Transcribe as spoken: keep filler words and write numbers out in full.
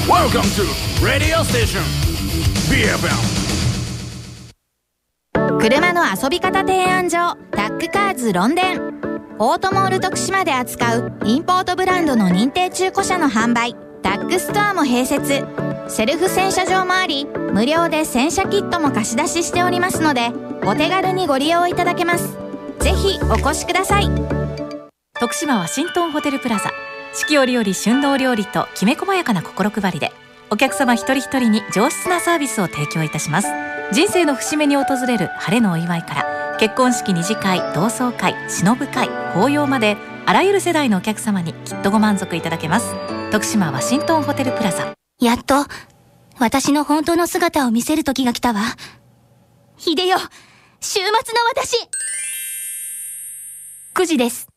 Welcome to Radio Station ビーエフエム。 車の遊び方提案所タックカーズロンデン。オートモール徳島で扱うインポートブランドの認定中古車の販売、タックストアも併設。セルフ洗車場もあり、無料で洗車キットも貸し出ししておりますので、お手軽にご利用いただけます。ぜひお越しください。 徳島ワシントンホテルプラザ、四季折々旬のお料理ときめ細やかな心配りで、お客様一人一人に上質なサービスを提供いたします。人生の節目に訪れる晴れのお祝いから、結婚式二次会、同窓会、忍ぶ会、法要まで、あらゆる世代のお客様にきっとご満足いただけます。徳島ワシントンホテルプラザ。 やっと私の本当の姿を見せる時が来たわ。秀代、週末の私。くじです。